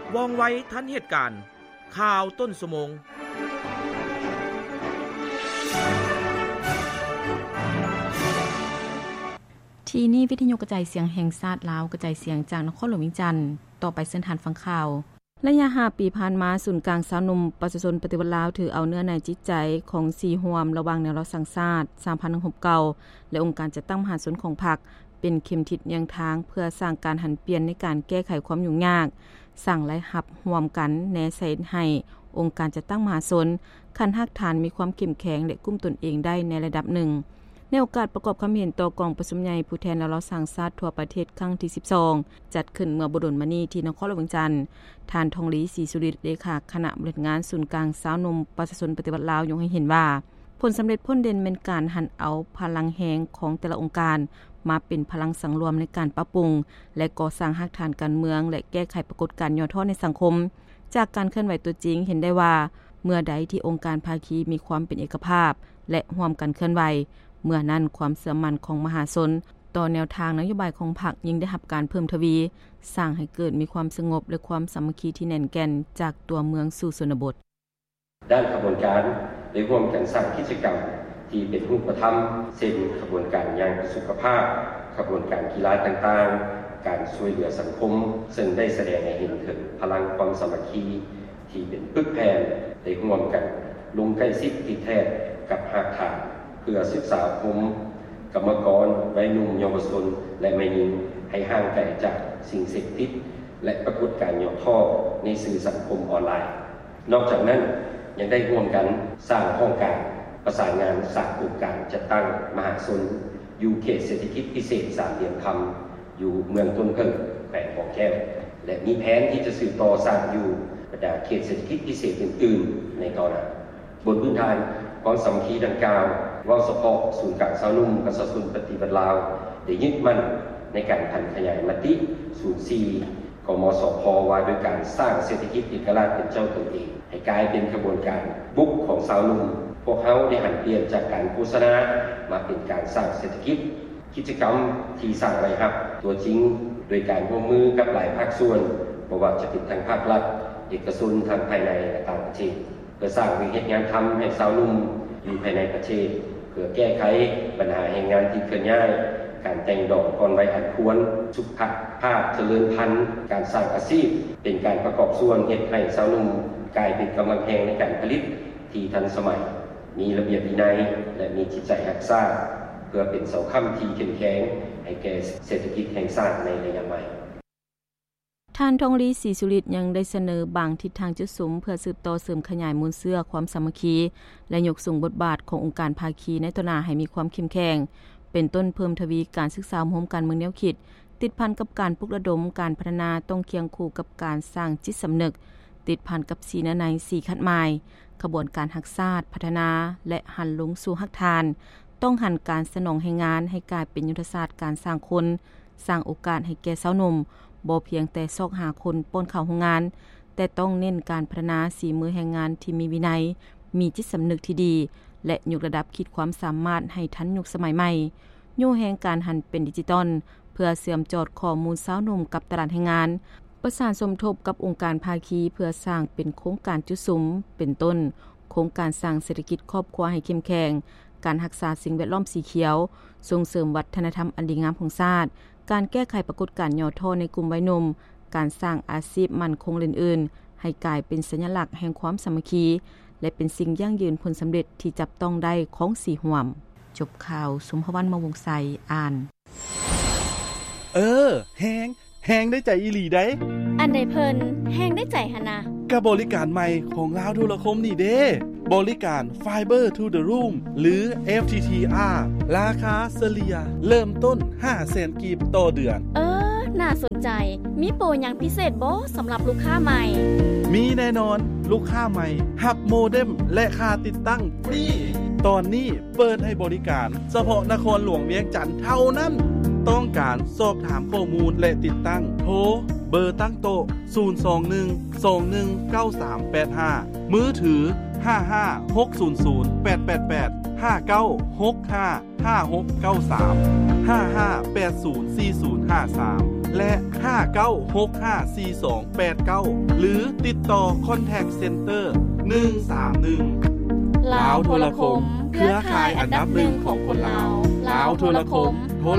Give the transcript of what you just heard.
ว่องไวทันเหตุการณ์ข่าวต้นชั่วโมงที่นี่วิทยุกระจายเสียงแห่งชาติลาวกระจายเสียงจากนครหลวงวิจันทร์ต่อไปเส้นทางฟังข่าวระยะ5ปีผ่านมาศูนย์กลางสาวหนุ่มประชาชนปฏิวัติลาวถือเอาเนื้อในจิตใจของ4ร่วมระหว่างแนวรักสังชาติ3,169และองค์การจัดตั้งมหาชนของพรรคเป็นเข็มทิศยังทางเพื่อสร้างการหันเปลี่ยนในการแก้ไขความยุ่งยากสร้างและหับร่วมกันแนใส่ให้องค์การจัดตั้งมหาชนคันฮักฐานมีความเข้มแข็งและกุ้มตนเองได้ในระดับหนึ่งในโอกาสประกอบความเห็นต่อกองประชุมใหญ่ผู้แทนและรัฐสังชาติทั่วประเทศครั้งที่12จัดขึ้นเมื่อบ่ดลมานี้ที่นครหลวงวิจันทร์ท่านทองลีศรีสุริเลขาคณะบริหารงานศูนย์กลางสาวนมประชาชนปฏิบัติลาวยกให้เห็นว่าผลสำเร็จพ้นเด่นเป็นการหันเอาพลังแห่งของแต่ละองค์การมาเป็นพลังสังรวมในการปรับปรุงและก่อสร้างรากฐานการเมืองและแก้ไขปรากฏการณ์ย่อท้อในสังคมจากการเคลื่อนไหวตัวจริงเห็นได้ว่าเมื่อใดที่องค์การภาคีมีความเป็นเอกภาพและร่วมกันเคลื่อนไหวเมื่อนั้นความเสื่อมมั่นของมหาชนต่อแนวทางนโยบายของพรรคยิ่งได้รับการเพิ่มทวีสร้างให้เกิดมีความสงบและความสามัคคีที่แน่นแก่นจากตัวเมืองสู่ชนบทด้านขบวนการได้ร่วมกันสร้างกิจกรรมที่เป็นรูปธรรมเช่นขบวนการย่างสุขภาพขบวนการกีฬาต่างๆการช่วยเหลือสังคมซึ่งได้แสดงให้เห็นถึงพลังความสามัคคีที่เป็นปึกแผ่นได้ร่วมกันลงใกล้ชิดติดแท้กับหากฐานเพื่อศึกษาคมกรรมกรวัยหนุ่มเยาวชนและวัยหญิงให้ห่างไกลจากสิ่งเสพติดและปรากฏการณ์ย่อท้อในสื่อสังคมออนไลน์นอกจากนั้นยังได้ร่วมกันสร้างโครงการประสานงานสร้างโครงการจัดตั้งมหาชนอยู่เขตเศรษฐกิจพิเศษสามเหลี่ยมคำอยู่เมืองต้นเพิ่งแขวงบ่อแก้วและมีแผนที่จะสืบต่อสร้างอยู่บรรดาเขตเศรษฐกิจพิเศษอื่นๆในต่อหน้าบนพื้นฐานความสามัคคีดังกล่าวว่าเฉพาะศูนย์กลางสาวนุ่มประชาชนปฏิบัติลาวได้ยึดมั่นในการพันขยายมติ04กมสพว่าโดยการสร้างเศรษฐกิจเอกราชเป็นเจ้าตนเองให้กลายเป็นกระบวนการบุกของสาวนุ่มพวกเขาได้หันเปลี่ยนจากการโฆษณามาเป็นการสร้างเศรษฐกิจกิจกรรมที่สร้างไว้ครับตัวจริงโดยการร่วมมือกับหลายภาคส่วนบ่ว่าจะเป็นทางภาครัฐเอกชนทางภายในและต่างประเทศเพื่อสร้างวิธีงานทำให้สาวนุ่มอยู่ภายในประเทศเพื่อแก้ไขปัญหาแรงงานที่เคลื่อนย้ายการแต่งดอกก่อนวัยอันควรสุขภาพเจริญพันธุ์การสร้างอาชีพเป็นการประกอบส่วนเฮ็ดให้สาวนุ่มกลายเป็นกำลังแรงในการผลิตที่ทันสมัยมีระเบียบวินัยและมีจิตใจรักษาเพื่อเป็นเสาค้ำที่เข้มแข็งให้แก่เศรษฐกิจแห่งชาติในระยะใหม่ท่านทองลีศรีสุริยังได้เสนอบางทิศทางจุดสูงเพื่อสืบต่อเสริมขยายมูลเสื้อความสามัคคีและยกสูงบทบาทขององค์การภาคีในต่อหน้าให้มีความเข้มแข็งเป็นต้นเพิ่มทวีการศึกษาร่วมกันเมืองแนวคิดติดพันกับการปลุกระดมการพัฒนาต้องเคียงคู่กับการสร้างจิตสำนึกติดพันกับ4ใน4คัดหมายขบวนการรักษาพัฒนาและหันลงสู่ฮักทานต้องหันการสนองให้งานให้กลายเป็นยุทธศาสตร์การสร้างคนสร้างโอกาสให้แก่สาวหนุ่มบ่เพียงแต่ซอกหาคนป้นเข้าโรงงานแต่ต้องเน้นการพัฒนาฝีมือแรงงานที่มีวินัยมีจิตสำนึกที่ดีและยกระดับขีดความสามารถให้ทันยุคสมัยใหม่ยู่แห่งการหันเป็นดิจิตอลเพื่อเสื่อมจอดข้อมูลสาวหนุ่มกับตลาดแรงงานประสานสมทบกับองค์การภาคีเพื่อสร้างเป็นโครงการจุดสุมเป็นต้นโครงการสร้างเศรษฐกิจครอบครัวให้เข้มแข็งการรักษาสิ่งแวดล้อมสีเขียวส่งเสริมวัฒนธรรมอันดีงามของชาติการแก้ไขปรากฏการณ์ย่อท้อในกลุ่มวัยหนุ่มการสร้างอาชีพมั่นคงอื่นๆให้กลายเป็นสัญลักษณ์แห่งความสามัคคีและเป็นสิ่งยั่งยืนผลสำเร็จที่จับต้องได้ของสีห่วมจบข่าวสุมภวรรณ มวงไสอ่านแฮงได้ใจอีหลีได้อันใดเพิ่นแฮงได้ใจหั่นนะกับบริการใหม่ของลาวโทรคมนี่เด้บริการ Fiber to the Room หรือ FTTR ราคาเฉลี่ยเริ่มต้น 500,000 กีบต่อเดือนน่าสนใจมีโปรหยังพิเศษบ่สำหรับลูกค้าใหม่มีแน่นอนลูกค้าใหม่รับโมเด็มและค่าติดตั้งฟรีตอนนี้เปิดให้บริการเฉพาะนครหลวงเวียงจันทน์เท่านั้นต้องการสอบถามข้อมูลและติดตั้งโทรเบอร์ตั้งโต๊ะ021219385มือถือ556008885 59655693 55804053 และ 59654289 หรือติดต่อ Contact Center 131 ลาวโทรคมเครือข่ายอันดับหนึ่งของคนลาวลาวโทรคมโทร